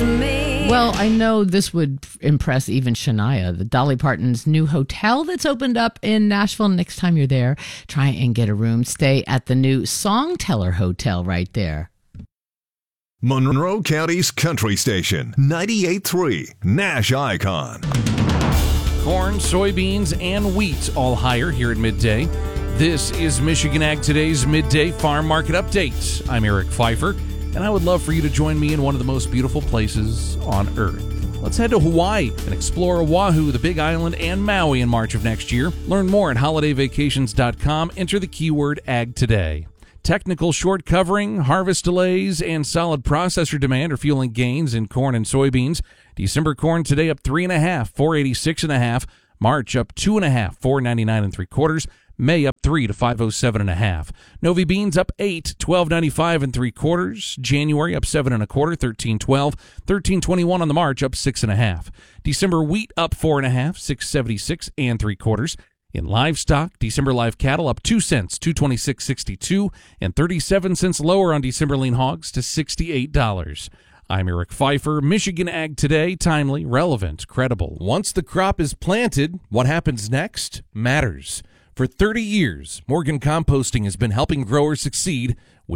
me. Well, I know this would impress even Shania, the Dolly Parton's new hotel that's opened up in Nashville. Next time you're there, try and get a room. Stay at the new Songteller Hotel right there. Monroe County's country station, 98.3 Nash Icon. Corn, soybeans, and wheat all higher here at midday. This is Michigan Ag Today's Midday Farm Market Update. I'm Eric Pfeiffer, and I would love for you to join me in one of the most beautiful places on Earth. Let's head to Hawaii and explore Oahu, the Big Island, and Maui in March of next year. Learn more at holidayvacations.com. Enter the keyword Ag Today. Technical short covering, harvest delays, and solid processor demand are fueling gains in corn and soybeans. December corn today up 3.5, 486.5. March up 2.5, 499 3/4. May up 3 to 507.5. Novi beans up 8, 1295 3/4. January up 7 1/4, 1312. 1321 on the March up 6.5. December wheat up 4.5, 676 3/4. In livestock, December live cattle up 2 cents, 226.62, and 37 cents lower on December lean hogs to $68. I'm Eric Pfeiffer. Michigan Ag Today, timely, relevant, credible. Once the crop is planted, what happens next matters. For 30 years, Morgan Composting has been helping growers succeed with